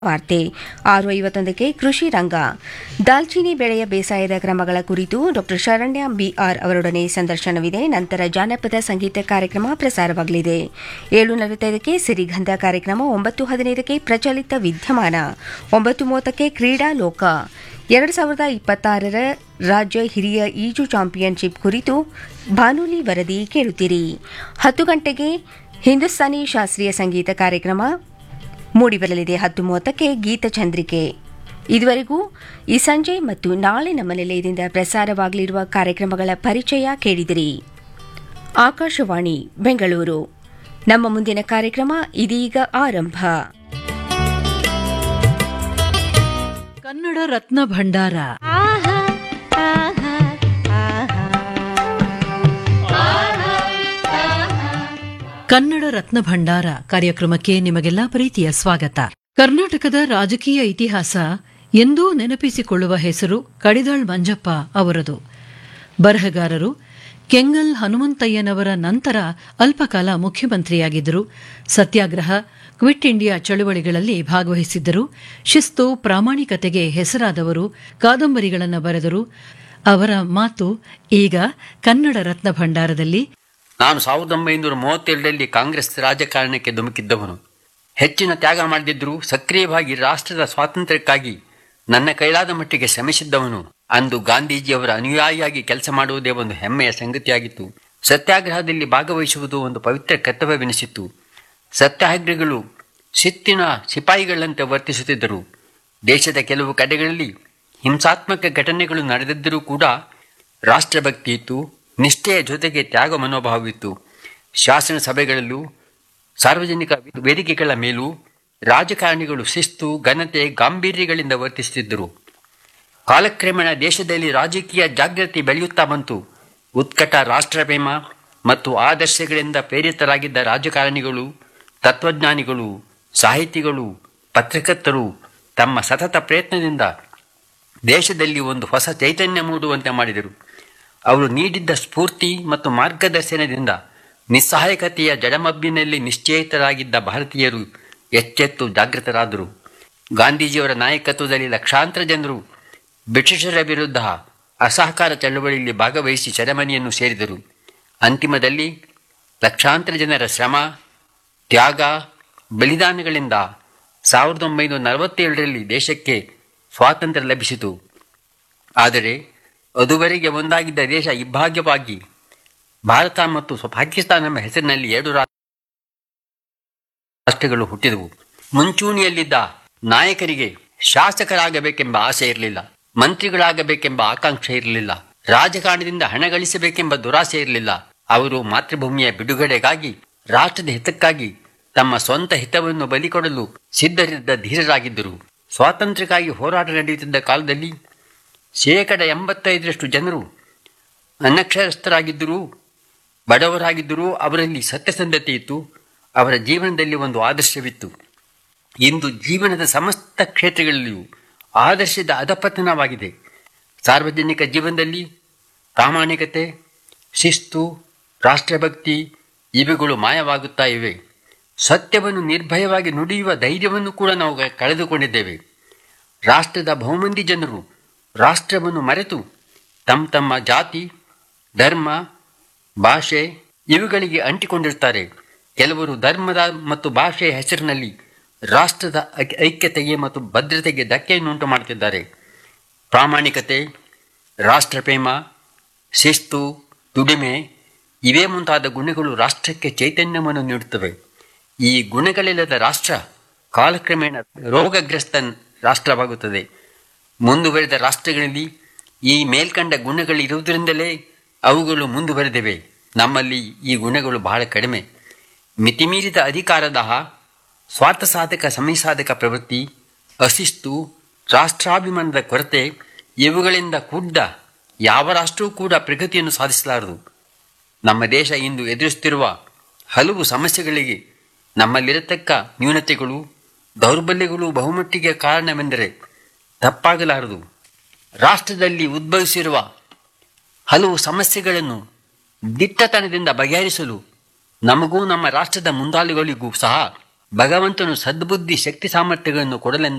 ವಾರ್ತೆ 6:51ಕ್ಕೆ ಕೃಷಿ ರಂಗ ದಾಲ್ಚಿನ್ನಿ ಬೆಳೆಯ ಬೇಸಾಯದ ಕ್ರಮಗಳ ಕುರಿತು ಡಾ ಶರಣ್ಯ ಬಿಆರ್ ಅವರೊಡನೆ ಸಂದರ್ಶನವಿದೆ. ನಂತರ ಜಾನಪದ ಸಂಗೀತ ಕಾರ್ಯಕ್ರಮ ಪ್ರಸಾರವಾಗಲಿದೆ. 7:45ಕ್ಕೆ ಸಿರಿಗಂಧ ಕಾರ್ಯಕ್ರಮ, 9:15ಕ್ಕೆ ಪ್ರಚಲಿತ ವಿದ್ಯಮಾನ, 9:30ಕ್ಕೆ ಕ್ರೀಡಾ ಲೋಕ. 2026ರ ರಾಜ್ಯ ಹಿರಿಯ ಈಜು ಚಾಂಪಿಯನ್ಶಿಪ್ ಕುರಿತು ಬಾನುಲಿ ವರದಿ ಕೇಳುತ್ತೀರಿ. 10 ಗಂಟೆಗೆ ಹಿಂದೂಸ್ತಾನಿ ಶಾಸ್ತ್ರೀಯ ಸಂಗೀತ ಕಾರ್ಯಕ್ರಮ ಮೂಡಿಬರಲಿದೆ. 10:30ಕ್ಕೆ ಗೀತಚಂದ್ರಿಕೆ. ಇದುವರೆಗೂ ಈ ಸಂಜೆ ಮತ್ತು ನಾಳೆ ನಮ್ಮ ನಿಲಯದಿಂದ ಪ್ರಸಾರವಾಗಲಿರುವ ಕಾರ್ಯಕ್ರಮಗಳ ಪರಿಚಯ ಕೇಳಿದಿರಿ. ಆಕಾಶವಾಣಿ ಬೆಂಗಳೂರು. ನಮ್ಮ ಮುಂದಿನ ಕಾರ್ಯಕ್ರಮ ಇದೀಗ ಆರಂಭ. ಕನ್ನಡ ರತ್ನ ಭಂಡಾರ. ಕನ್ನಡ ರತ್ನ ಭಂಡಾರ ಕಾರ್ಯಕ್ರಮಕ್ಕೆ ನಿಮಗೆಲ್ಲಾ ಪ್ರೀತಿಯ ಸ್ವಾಗತ. ಕರ್ನಾಟಕದ ರಾಜಕೀಯ ಇತಿಹಾಸ ಎಂದೂ ನೆನಪಿಸಿಕೊಳ್ಳುವ ಹೆಸರು ಕಡಿದಾಳ್ ಮಂಜಪ್ಪ ಅವರದು. ಬರಹಗಾರರು. ಕೆಂಗಲ್ ಹನುಮಂತಯ್ಯನವರ ನಂತರ ಅಲ್ಪಕಾಲ ಮುಖ್ಯಮಂತ್ರಿಯಾಗಿದ್ದರು. ಸತ್ಯಾಗ್ರಹ, ಕ್ವಿಟ್ ಇಂಡಿಯಾ ಚಳುವಳಿಗಳಲ್ಲಿ ಭಾಗವಹಿಸಿದ್ದರು. ಶಿಸ್ತು, ಪ್ರಾಮಾಣಿಕತೆಗೆ ಹೆಸರಾದವರು. ಕಾದಂಬರಿಗಳನ್ನು ಬರೆದರು. ಅವರ ಮಾತು ಈಗ ಕನ್ನಡ ರತ್ನ ಭಂಡಾರದಲ್ಲಿ. ನಾನು 1932ರಲ್ಲಿ ಕಾಂಗ್ರೆಸ್ ರಾಜಕಾರಣಕ್ಕೆ ಧುಮುಕಿದ್ದವನು. ಹೆಚ್ಚಿನ ತ್ಯಾಗ ಮಾಡದಿದ್ದರೂ ಸಕ್ರಿಯವಾಗಿ ರಾಷ್ಟ್ರದ ಸ್ವಾತಂತ್ರ್ಯಕ್ಕಾಗಿ ನನ್ನ ಕೈಲಾದ ಮಟ್ಟಿಗೆ ಶ್ರಮಿಸಿದ್ದವನು. ಅಂದು ಗಾಂಧೀಜಿಯವರ ಅನುಯಾಯಿಯಾಗಿ ಕೆಲಸ ಮಾಡುವುದೇ ಒಂದು ಹೆಮ್ಮೆಯ ಸಂಗತಿಯಾಗಿತ್ತು. ಸತ್ಯಾಗ್ರಹದಲ್ಲಿ ಭಾಗವಹಿಸುವುದು ಒಂದು ಪವಿತ್ರ ಕರ್ತವ್ಯವೆನಿಸಿತ್ತು. ಸತ್ಯಾಗ್ರಹಿಗಳು ಶಿಸ್ತಿನ ಸಿಪಾಯಿಗಳಂತೆ ವರ್ತಿಸುತ್ತಿದ್ದರು. ದೇಶದ ಕೆಲವು ಕಡೆಗಳಲ್ಲಿ ಹಿಂಸಾತ್ಮಕ ಘಟನೆಗಳು ನಡೆದಿದ್ದರೂ ಕೂಡ ರಾಷ್ಟ್ರಭಕ್ತಿ ಇತ್ತು. ನಿಷ್ಠೆಯ ಜೊತೆಗೆ ತ್ಯಾಗ ಮನೋಭಾವವಿತ್ತು. ಶಾಸನ ಸಭೆಗಳಲ್ಲೂ ಸಾರ್ವಜನಿಕ ವೇದಿಕೆಗಳ ಮೇಲೂ ರಾಜಕಾರಣಿಗಳು ಶಿಸ್ತು, ಘನತೆ, ಗಾಂಭೀರ್ಯಗಳಿಂದ ವರ್ತಿಸುತ್ತಿದ್ದರು. ಕಾಲಕ್ರಮೇಣ ದೇಶದಲ್ಲಿ ರಾಜಕೀಯ ಜಾಗೃತಿ ಬೆಳೆಯುತ್ತಾ ಬಂತು. ಉತ್ಕಟ ರಾಷ್ಟ್ರಪ್ರೇಮ ಮತ್ತು ಆದರ್ಶಗಳಿಂದ ಪ್ರೇರಿತರಾಗಿದ್ದ ರಾಜಕಾರಣಿಗಳು, ತತ್ವಜ್ಞಾನಿಗಳು, ಸಾಹಿತಿಗಳು, ಪತ್ರಕರ್ತರು ತಮ್ಮ ಸತತ ಪ್ರಯತ್ನದಿಂದ ದೇಶದಲ್ಲಿ ಒಂದು ಹೊಸ ಚೈತನ್ಯ ಮೂಡುವಂತೆ ಮಾಡಿದರು. ಅವರು ನೀಡಿದ್ದ ಸ್ಫೂರ್ತಿ ಮತ್ತು ಮಾರ್ಗದರ್ಶನದಿಂದ ನಿಸ್ಸಹಾಯಕತೆಯ ಜಡಮಬ್ಬಿನಲ್ಲಿ ನಿಶ್ಚಯಿತರಾಗಿದ್ದ ಭಾರತೀಯರು ಎಚ್ಚೆತ್ತು ಜಾಗೃತರಾದರು. ಗಾಂಧೀಜಿಯವರ ನಾಯಕತ್ವದಲ್ಲಿ ಲಕ್ಷಾಂತರ ಜನರು ಬ್ರಿಟಿಷರ ವಿರುದ್ಧ ಅಸಹಕಾರ ಚಳವಳಿಯಲ್ಲಿ ಭಾಗವಹಿಸಿ ಸೆರೆಮನೆಯನ್ನು ಸೇರಿದರು. ಅಂತಿಮದಲ್ಲಿ ಲಕ್ಷಾಂತರ ಜನರ ಶ್ರಮ, ತ್ಯಾಗ, ಬಲಿದಾನಗಳಿಂದ 1947ರಲ್ಲಿ ದೇಶಕ್ಕೆ ಸ್ವಾತಂತ್ರ್ಯ ಲಭಿಸಿತು. ಆದರೆ ಅದುವರೆಗೆ ಒಂದಾಗಿದ್ದ ದೇಶ ಇಬ್ಬಾಗ್ಯವಾಗಿ ಭಾರತ ಮತ್ತು ಪಾಕಿಸ್ತಾನ ಎಂಬ ಹೆಸರಿನಲ್ಲಿ 2 ರಾಷ್ಟ್ರಗಳು ಹುಟ್ಟಿದವು. ಮುಂಚೂಣಿಯಲ್ಲಿದ್ದ ನಾಯಕರಿಗೆ ಶಾಸಕರಾಗಬೇಕೆಂಬ ಆಸೆ ಇರಲಿಲ್ಲ, ಮಂತ್ರಿಗಳಾಗಬೇಕೆಂಬ ಆಕಾಂಕ್ಷೆ ಇರಲಿಲ್ಲ, ರಾಜಕಾರಣದಿಂದ ಹಣ ಗಳಿಸಬೇಕೆಂಬ ದುರಾಸೆ ಇರಲಿಲ್ಲ. ಅವರು ಮಾತೃಭೂಮಿಯ ಬಿಡುಗಡೆಗಾಗಿ, ರಾಷ್ಟ್ರದ ಹಿತಕ್ಕಾಗಿ ತಮ್ಮ ಸ್ವಂತ ಹಿತವನ್ನು ಬಲಿಕೊಡಲು ಸಿದ್ಧರಿದ್ದ ಧೀರರಾಗಿದ್ದರು. ಸ್ವಾತಂತ್ರ್ಯಕ್ಕಾಗಿ ಹೋರಾಟ ನಡೆಯುತ್ತಿದ್ದ ಕಾಲದಲ್ಲಿ 85% ಜನರು ಅನಕ್ಷರಸ್ಥರಾಗಿದ್ದರೂ, ಬಡವರಾಗಿದ್ದರೂ ಅವರಲ್ಲಿ ಸತ್ಯಸಂಧತೆ ಇತ್ತು. ಅವರ ಜೀವನದಲ್ಲಿ ಒಂದು ಆದರ್ಶವಿತ್ತು. ಇಂದು ಜೀವನದ ಸಮಸ್ತ ಕ್ಷೇತ್ರಗಳಲ್ಲಿಯೂ ಆದರ್ಶದ ಅಧಪತನವಾಗಿದೆ. ಸಾರ್ವಜನಿಕ ಜೀವನದಲ್ಲಿ ಪ್ರಾಮಾಣಿಕತೆ, ಶಿಸ್ತು, ರಾಷ್ಟ್ರಭಕ್ತಿ ಇವುಗಳು ಮಾಯವಾಗುತ್ತಾ ಇವೆ. ಸತ್ಯವನ್ನು ನಿರ್ಭಯವಾಗಿ ನುಡಿಯುವ ಧೈರ್ಯವನ್ನು ಕೂಡ ನಾವು ಕಳೆದುಕೊಂಡಿದ್ದೇವೆ. ರಾಷ್ಟ್ರದ ಬಹುಮಂದಿ ಜನರು ರಾಷ್ಟ್ರವನ್ನು ಮರೆತು ತಮ್ಮ ಜಾತಿ, ಧರ್ಮ, ಭಾಷೆ ಇವುಗಳಿಗೆ ಅಂಟಿಕೊಂಡಿರುತ್ತಾರೆ. ಕೆಲವರು ಧರ್ಮದ ಮತ್ತು ಭಾಷೆಯ ಹೆಸರಿನಲ್ಲಿ ರಾಷ್ಟ್ರದ ಐಕ್ಯತೆಗೆ ಮತ್ತು ಭದ್ರತೆಗೆ ಧಕ್ಕೆಯನ್ನುಂಟು ಮಾಡುತ್ತಿದ್ದಾರೆ. ಪ್ರಾಮಾಣಿಕತೆ, ರಾಷ್ಟ್ರಪ್ರೇಮ, ಶಿಸ್ತು, ದುಡಿಮೆ ಇವೇ ಮುಂತಾದ ಗುಣಗಳು ರಾಷ್ಟ್ರಕ್ಕೆ ಚೈತನ್ಯವನ್ನು ನೀಡುತ್ತವೆ. ಈ ಗುಣಗಳಿಲ್ಲದ ರಾಷ್ಟ್ರ ಕಾಲಕ್ರಮೇಣ ರೋಗಗ್ರಸ್ತ ರಾಷ್ಟ್ರವಾಗುತ್ತದೆ. ಮುಂದುವರೆದ ರಾಷ್ಟ್ರಗಳಲ್ಲಿ ಈ ಮೇಲ್ಕಂಡ ಗುಣಗಳಿರುವುದರಿಂದಲೇ ಅವುಗಳು ಮುಂದುವರೆದಿವೆ. ನಮ್ಮಲ್ಲಿ ಈ ಗುಣಗಳು ಬಹಳ ಕಡಿಮೆ. ಮಿತಿಮೀರಿದ ಅಧಿಕಾರದಾಹ, ಸ್ವಾರ್ಥ ಸಾಧಕ ಸಮಯಸಾಧಕ ಪ್ರವೃತ್ತಿ, ಅಶಿಸ್ತು, ರಾಷ್ಟ್ರಾಭಿಮಾನದ ಕೊರತೆ ಇವುಗಳಿಂದ ಕೂಡಿದ ಯಾವ ರಾಷ್ಟ್ರವೂ ಕೂಡ ಪ್ರಗತಿಯನ್ನು ಸಾಧಿಸಲಾರದು. ನಮ್ಮ ದೇಶ ಇಂದು ಎದುರಿಸುತ್ತಿರುವ ಹಲವು ಸಮಸ್ಯೆಗಳಿಗೆ ನಮ್ಮಲ್ಲಿರತಕ್ಕ ನ್ಯೂನತೆಗಳು, ದೌರ್ಬಲ್ಯಗಳು ಬಹುಮಟ್ಟಿಗೆ ಕಾರಣವೆಂದರೆ ತಪ್ಪಾಗಲಾರದು. ರಾಷ್ಟ್ರದಲ್ಲಿ ಉದ್ಭವಿಸಿರುವ ಹಲವು ಸಮಸ್ಯೆಗಳನ್ನು ದಿಟ್ಟತನದಿಂದ ಬಗೆಹರಿಸಲು ನಮಗೂ ನಮ್ಮ ರಾಷ್ಟ್ರದ ಮುಂದಾಳುಗಳಿಗೂ ಸಹ ಭಗವಂತನು ಸದ್ಬುದ್ಧಿ ಶಕ್ತಿ ಸಾಮರ್ಥ್ಯಗಳನ್ನು ಕೊಡಲೆಂದು